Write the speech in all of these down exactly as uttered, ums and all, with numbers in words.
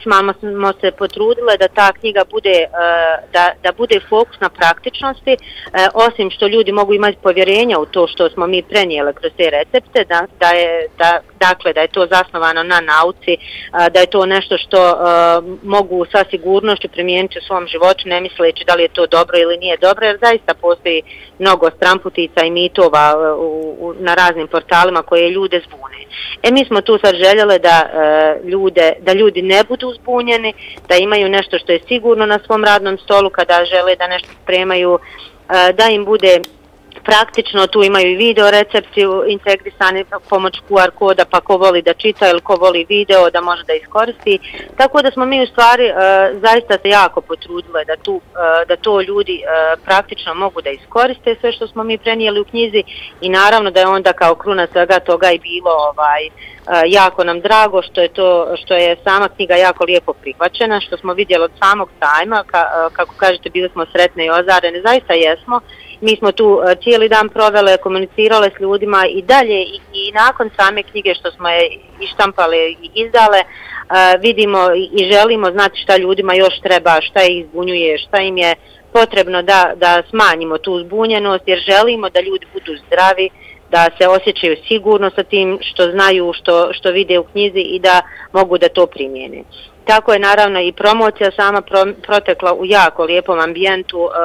maksimalno smo se potrudile da ta knjiga bude, da, da bude fokus na praktičnosti, osim što ljudi mogu imati povjerenja u to što smo mi prenijeli kroz te recepte, da, da je, da, dakle da je to zasnovano na nauci, da je to nešto što mogu sa sigurnošću primijeniti u svom životu, ne misleći da li je to dobro ili nije dobro, jer zaista postoji mnogo stramputica i mitova u, u, na raznim portalima koje ljude zbune. E mi smo tu sad željeli da, uh, ljude, da ljudi ne budu zbunjeni, da imaju nešto što je sigurno na svom radnom stolu kada žele da nešto spremaju, uh, da im bude praktično, tu imaju i video recepti integrisani pomoć Q R koda, pa ko voli da čita ili ko voli video da može da iskoristi. Tako da smo mi u stvari uh, zaista se jako potrudile da, tu, uh, da to ljudi uh, praktično mogu da iskoriste sve što smo mi prenijeli u knjizi i naravno da je onda kao kruna svega toga i bilo ovaj, uh, jako nam drago što je, to, što je sama knjiga jako lijepo prihvaćena, što smo vidjeli od samog sajma, ka, uh, kako kažete bili smo sretne i ozarene, zaista jesmo. Mi smo tu uh, cijeli dan provele, komunicirale s ljudima i dalje i, i nakon same knjige što smo je ištampale i izdale, uh, vidimo i želimo znati šta ljudima još treba, šta ih zbunjuje, šta im je potrebno da, da smanjimo tu zbunjenost, jer želimo da ljudi budu zdravi, da se osjećaju sigurno sa tim što znaju, što, što vide u knjizi i da mogu da to primijene. Tako je naravno i promocija sama pro, protekla u jako lijepom ambijentu. Uh,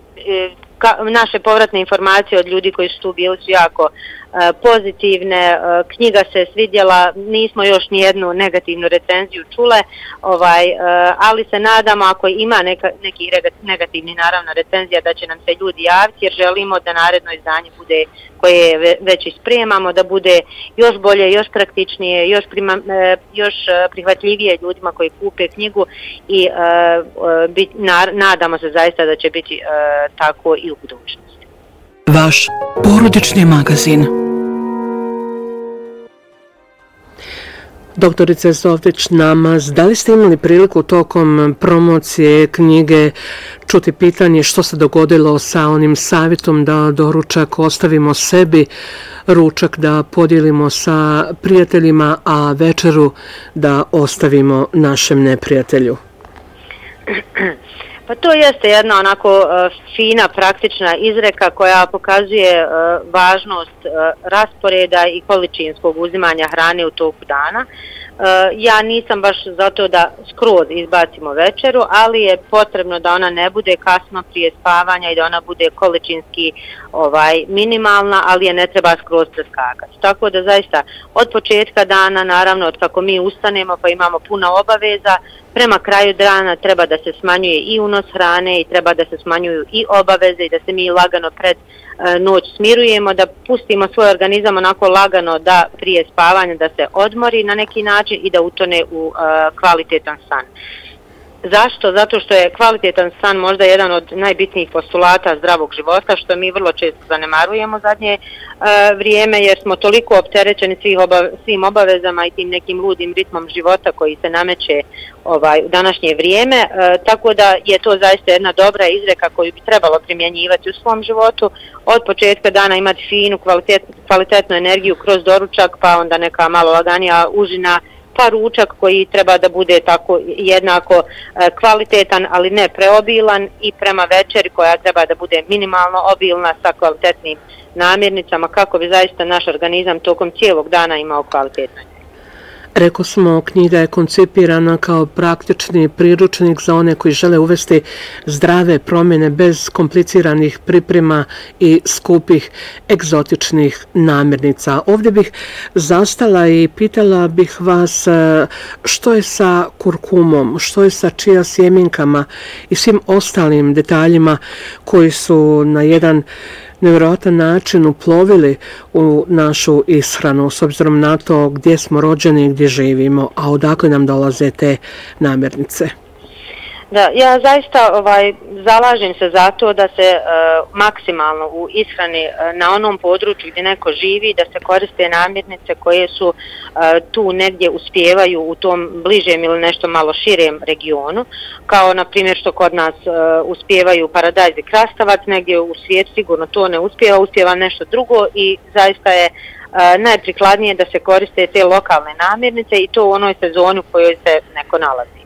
Ka, naše povratne informacije od ljudi koji su tu bili su jako uh, pozitivne, uh, knjiga se svidjela, nismo još ni jednu negativnu recenziju čule, ovaj, uh, ali se nadamo ako ima neka, neki negativni naravno recenzija da će nam se ljudi javiti jer želimo da naredno izdanje bude koje već ispremamo, da bude još bolje, još praktičnije, još, prima, još prihvatljivije ljudima koji kupe knjigu i uh, bit, na, nadamo se zaista da će biti uh, tako i u budućnosti. Vaš porodični magazin. Doktorice Softić Namaz, da li ste imali priliku tokom promocije knjige čuti pitanje što se dogodilo sa onim savjetom da doručak ostavimo sebi, ručak da podijelimo sa prijateljima, a večeru da ostavimo našem neprijatelju? Pa to jeste jedna onako uh, fina, praktična izreka koja pokazuje uh, važnost uh, rasporeda i količinskog uzimanja hrane u toku dana. Uh, ja nisam baš zato da skroz izbacimo večeru, ali je potrebno da ona ne bude kasno prije spavanja i da ona bude količinski ovaj, minimalna, ali je ne treba skroz preskakati. Tako da zaista od početka dana, naravno od kako mi ustanemo pa imamo puno obaveza, prema kraju dana treba da se smanjuje i unos hrane i treba da se smanjuju i obaveze i da se mi lagano pred e, noć smirujemo, da pustimo svoj organizam onako lagano da prije spavanja da se odmori na neki način i da utone u e, kvalitetan san. Zašto? Zato što je kvalitetan san možda jedan od najbitnijih postulata zdravog života, što mi vrlo često zanemarujemo zadnje e, vrijeme, jer smo toliko opterećeni svih obav, svim obavezama i tim nekim ludim ritmom života koji se nameće ovaj, u današnje vrijeme, e, tako da je to zaista jedna dobra izreka koju bi trebalo primjenjivati u svom životu, od početka dana imati finu, kvalitet, kvalitetnu energiju kroz doručak, pa onda neka malo laganija užina, pa ručak koji treba da bude tako jednako e, kvalitetan, ali ne preobilan, i prema večeri koja treba da bude minimalno obilna sa kvalitetnim namirnicama kako bi zaista naš organizam tokom cijelog dana imao kvalitetno. Rekao smo, knjiga je koncipirana kao praktični priručnik za one koji žele uvesti zdrave promjene bez kompliciranih priprema i skupih egzotičnih namirnica. Ovdje bih zastala i pitala bih vas što je sa kurkumom, što je sa čija sjemenkama i svim ostalim detaljima koji su na jedan nevjerojatan način uplovili u našu ishranu s obzirom na to gdje smo rođeni i gdje živimo, a odakle nam dolaze te namirnice. Da, ja zaista ovaj, zalažem se za to da se e, maksimalno u ishrani e, na onom području gdje neko živi, da se koriste namirnice koje su e, tu negdje uspijevaju u tom bližem ili nešto malo širem regionu, kao na primjer što kod nas e, uspijevaju paradajz i krastavac, negdje u svijetu sigurno to ne uspijeva, uspijeva nešto drugo i zaista je e, najprikladnije da se koriste te lokalne namirnice i to u onoj sezoni u kojoj se neko nalazi.